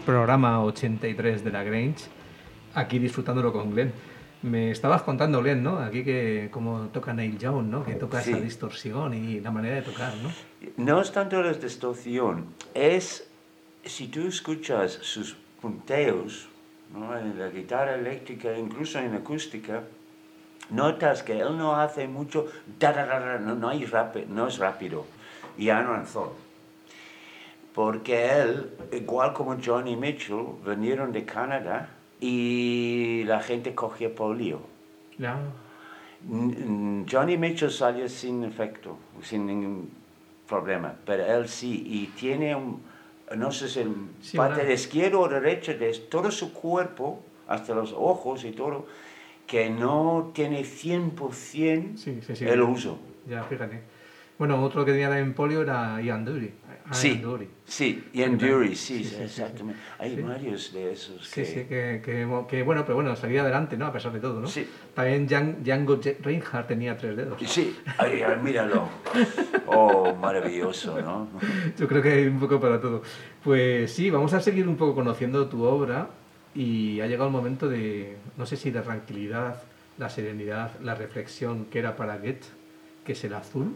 programa 83 de La Grange, aquí disfrutándolo con Glenn. Me estabas contando, Glenn, ¿no? Aquí que como toca Neil Young, ¿no? Que toca esa distorsión y la manera de tocar, ¿no? No es tanto la distorsión, es si tú escuchas sus punteos, ¿no? En la guitarra eléctrica, incluso en acústica, notas que él no hace mucho, no es rápido, y Aaron Thorpe. Porque él, igual como Johnny Mitchell, vinieron de Canadá y la gente cogía polio. Ya. Johnny Mitchell salió sin efecto, sin ningún problema, pero él sí, y tiene no sé si parte de izquierda o derecha de todo su cuerpo, hasta los ojos y todo, que no tiene 100% el uso. Ya, fíjate. Bueno, otro que tenía en polio era Ian Dury. Ian Dury, exactamente. Hay varios de esos que bueno, pero bueno, salía adelante, ¿no? A pesar de todo, ¿no? Sí. También Django Reinhardt tenía 3 dedos. Sí, míralo. Oh, maravilloso, ¿no? Yo creo que hay un poco para todo. Pues sí, vamos a seguir un poco conociendo tu obra y ha llegado el momento de, no sé si la tranquilidad, la serenidad, la reflexión que era para Goethe, que es el azul,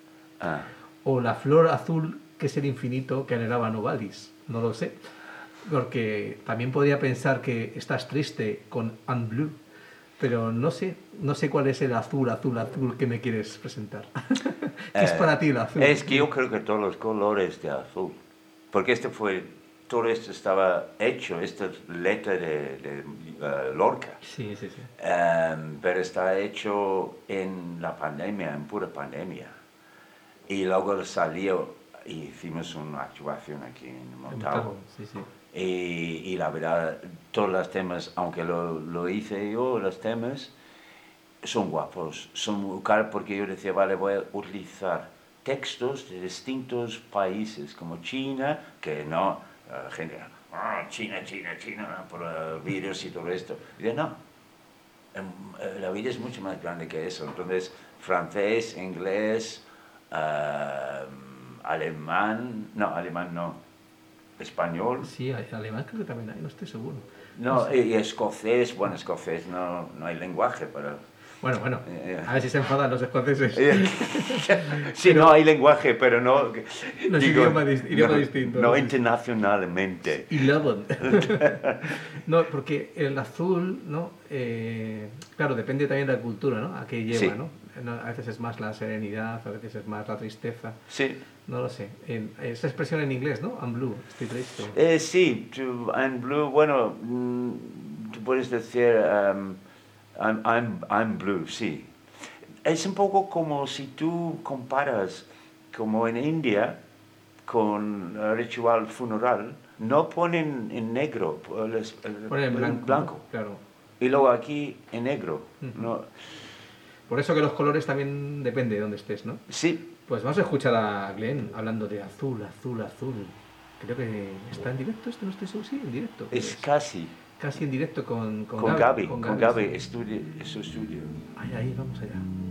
o la flor azul, que es el infinito que anhelaba Novalis, no lo sé, porque también podría pensar que estás triste con Un Blue, pero no sé cuál es el azul que me quieres presentar. ¿Qué es para ti el azul? Es que yo creo que todos los colores de azul, porque todo esto estaba hecho, esta letra de Lorca. Sí. Pero está hecho en la pandemia, en pura pandemia. Y luego salió y hicimos una actuación aquí en Montalvo. Sí. Y la verdad, todos los temas, aunque lo hice yo, los temas son guapos, son muy caros, porque yo decía, vale, voy a utilizar textos de distintos países, como China, que no, la gente, China, por virus y todo esto. Y dije, no, la vida es mucho más grande que eso. Entonces, francés, inglés, alemán no, español. Sí, alemán creo que también hay, no estoy seguro. No, y escocés, escocés no hay lenguaje, pero... Bueno, a ver si se enfadan los escoceses. Sí, pero, no hay lenguaje, pero no... No es idioma distinto. No internacionalmente. Y luego... No, porque el azul, ¿no? Claro, depende también de la cultura, ¿no? A qué lleva, ¿no? A veces es más la serenidad, a veces es más la tristeza. Sí. No lo sé. Esa expresión en inglés, ¿no? I'm blue, estoy triste. Sí, I'm blue, bueno, tú puedes decir... I'm blue, sí. Es un poco como si tú comparas, como en India, con el ritual funeral, no ponen en negro, ponen en blanco. ¿No? Claro. Y luego aquí en negro. ¿No? Por eso que los colores también depende de dónde estés, ¿no? Sí. Pues vamos a escuchar a Glenn hablando de azul. Creo que está en directo, no estoy seguro, sí, en directo. Es casi en directo con Gaby, Gaby, en su estudio. Ahí, vamos allá.